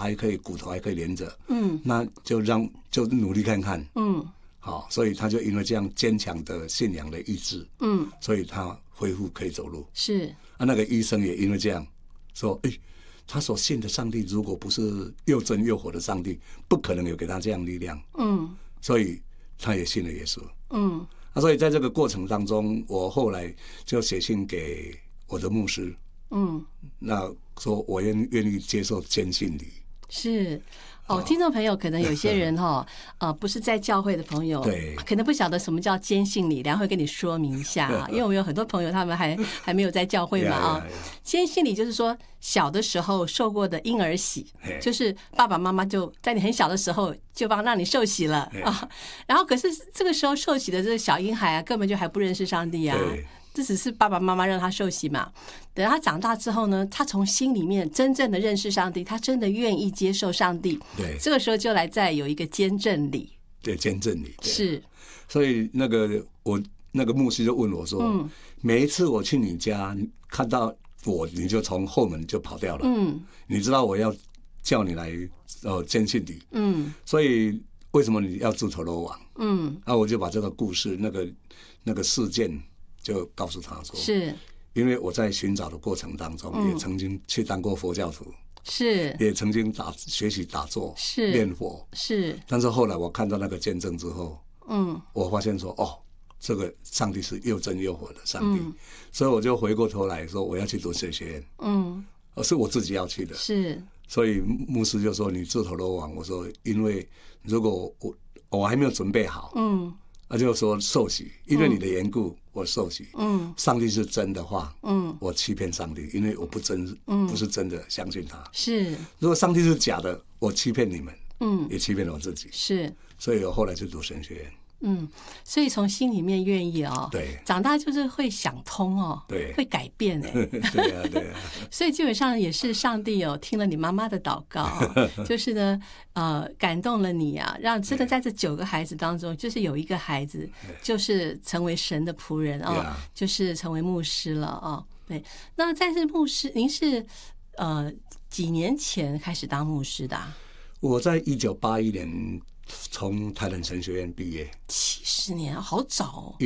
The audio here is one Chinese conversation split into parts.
还可以，骨头还可以连着，那就努力看看，好，所以他就因为这样坚强的信仰的意志，所以他恢复可以走路。 是那个医生也因为这样说，他所信的上帝如果不是又真又活的上帝，不可能有给他这样力量，所以他也信了耶稣，所以在这个过程当中，我后来就写信给我的牧师，那说我愿意接受坚信礼。 是听众朋友，可能有些人不是在教会的朋友， 对， 可能不晓得什么叫坚信礼，然后会跟你说明一下因为我们有很多朋友他们还没有在教会嘛坚信礼就是说小的时候受过的婴儿洗，就是爸爸妈妈就在你很小的时候就让你受洗了然后可是这个时候受洗的这个小婴孩根本就还不认识上帝这只是爸爸妈妈让他受洗嘛。等他长大之后呢，他从心里面真正的认识上帝，他真的愿意接受上帝。 对， 这个时候就来再有一个坚振礼。 对，坚振礼是。 所以我那个牧师就问我说，每一次我去你家看到我，你就从后门就跑掉了。你知道我要叫你来坚信礼。所以为什么你要自投罗网？我就把这个故事那个事件就告诉他说， 是因为我在寻找的过程当中，也曾经去当过佛教徒， 是也曾经学习打坐， 是念佛， 是。 但是后来我看到那个见证之后，我发现说，这个上帝是又真又活的上帝，所以我就回过头来说，我要去读神学院，是我自己要去的， 是。 所以牧师就说你自投罗网，我说因为如果我还没有准备好，他就说受洗，因为你的缘故，我受洗。上帝是真的话，我欺骗上帝，因为我不是真的相信他。是，如果上帝是假的，我欺骗你们，也欺骗了我自己。是，所以我后来就读神学院。 所以从心里面愿意对， 长大就是会想通对， 会改变对啊，对啊。 所以基本上也是上帝听了你妈妈的祷告就是呢感动了你让真的在这9个孩子当中，就是有一个孩子就是成为神的仆人就是成为牧师了对，那在这牧师，您是几年前开始当牧师的我在1981年。从台南神学院毕业 ，70年，好早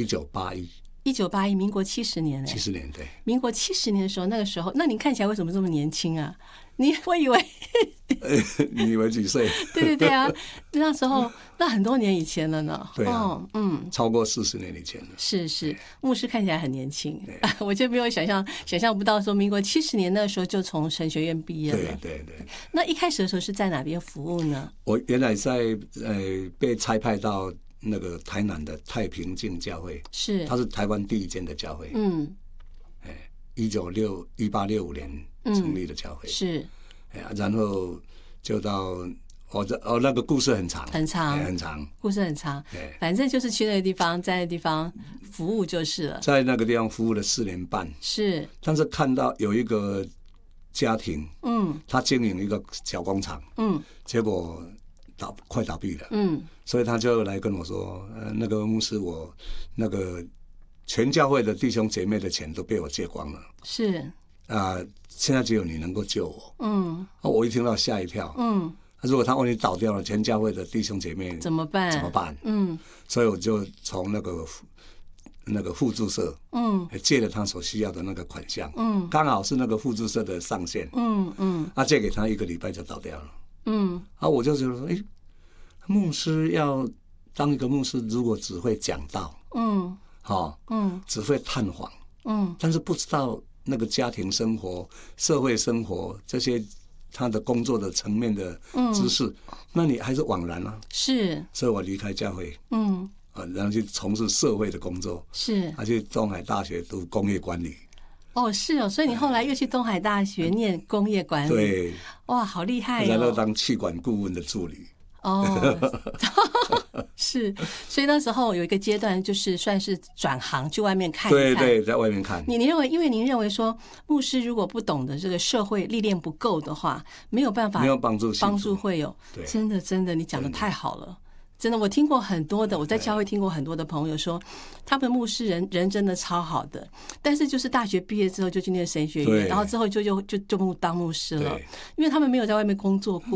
1981， 民国70年 70年对， 民国70年的时候，那个时候，那您看起来为什么这么年轻啊？我以为你以为几岁？ 对啊，那时候那很多年以前了呢。 对超过40年以前了。 是，牧师看起来很年轻，我就没有想象不到说民国70年那时候就从神学院毕业了。对。那一开始的时候是在哪边服务呢？我原来在被差派到那个台南的太平境教会，它是台湾第一间的教会。1865年成立的教会。是。然后就到那个故事很长，故事很长。反正就是去那个地方，在那个地方服务就是了。在那个地方服务了4年半。是。但是看到有一个家庭，他经营一个小工厂，结果快倒闭了，所以他就来跟我说，那个牧师，我那个全教会的弟兄姐妹的钱都被我借光了，是现在只有你能够救我。我一听到吓一跳，如果他万一倒掉了，全教会的弟兄姐妹怎么办？所以我就从那个互助社，借了他所需要的那个款项，刚好是那个互助社的上限，借给他1个礼拜就倒掉了，我就觉得说，牧师要当一个牧师，如果只会讲道，只会探访，但是不知道那个家庭生活、社会生活这些他的工作的层面的知识，那你还是枉然啊。是，所以我离开教会，然后去从事社会的工作，是，去东海大学读工业管理。所以你后来又去东海大学念工业管理，对，哇，好厉害然后当气管顾问的助理。是，所以那时候有一个阶段，就是算是转行去外面看一看。对，在外面看。你认为，因为您认为说，牧师如果不懂得这个社会历练不够的话，没有办法，没有帮助会有。真的，你讲的太好了。真的，我听过很多的，我在教会听过很多的朋友说，他们牧师人真的超好的，但是就是大学毕业之后就去念神学院，然后之后就当牧师了，因为他们没有在外面工作过。